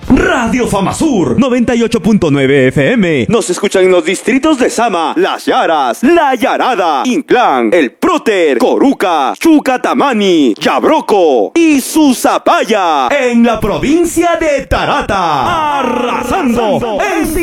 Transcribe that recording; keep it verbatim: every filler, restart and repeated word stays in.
Radio Famasur noventa y ocho punto nueve F M. Nos escuchan en los distritos de Sama, Las Yaras, La Yarada, Inclán, El Próter, Coruca, Chucatamani, Yabroco y Susapaya, en la provincia de Tarata, arrasando en